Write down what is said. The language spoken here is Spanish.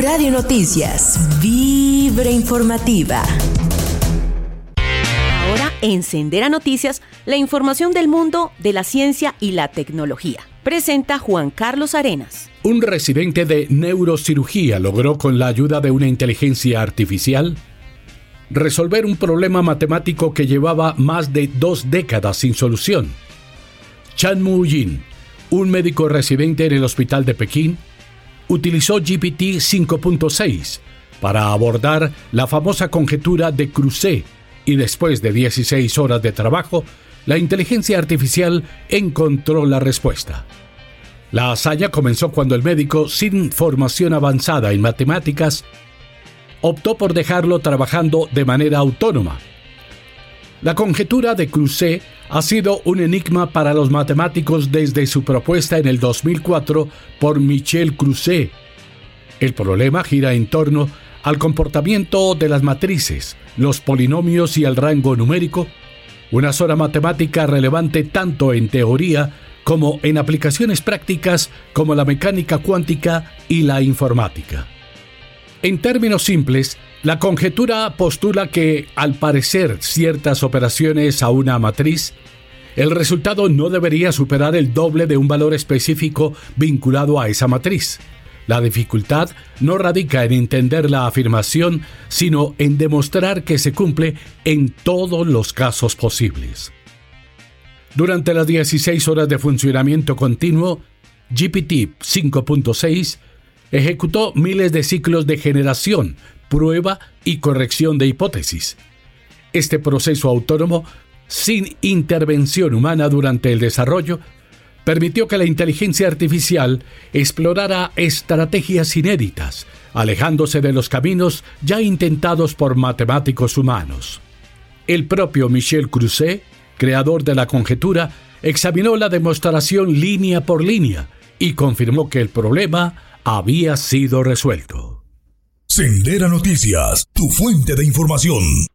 Radio Noticias, Vibra Informativa. Ahora en Sendera Noticias, la información del mundo de la ciencia y la tecnología. Presenta Juan Carlos Arenas. Un residente de neurocirugía logró, con la ayuda de una inteligencia artificial, resolver un problema matemático que llevaba más de 2 décadas sin solución. Chan Mu-Jin, un médico residente en el hospital de Pekín, utilizó GPT 5.6 para abordar la famosa conjetura de Crouzet, y después de 16 horas de trabajo, la inteligencia artificial encontró la respuesta. La hazaña comenzó cuando el médico, sin formación avanzada en matemáticas, optó por dejarlo trabajando de manera autónoma. La conjetura de Crouzet ha sido un enigma para los matemáticos desde su propuesta en el 2004 por Michel Crouzet. El problema gira en torno al comportamiento de las matrices, los polinomios y el rango numérico, una zona matemática relevante tanto en teoría como en aplicaciones prácticas como la mecánica cuántica y la informática. En términos simples, la conjetura postula que, al parecer ciertas operaciones a una matriz, el resultado no debería superar el doble de un valor específico vinculado a esa matriz. La dificultad no radica en entender la afirmación, sino en demostrar que se cumple en todos los casos posibles. Durante las 16 horas de funcionamiento continuo, GPT 5.6 ejecutó miles de ciclos de generación, prueba y corrección de hipótesis. Este proceso autónomo, sin intervención humana durante el desarrollo, permitió que la inteligencia artificial explorara estrategias inéditas, alejándose de los caminos ya intentados por matemáticos humanos. El propio Michel Crouzet, creador de la conjetura, examinó la demostración línea por línea y confirmó que el problema había sido resuelto. Sendera Noticias, tu fuente de información.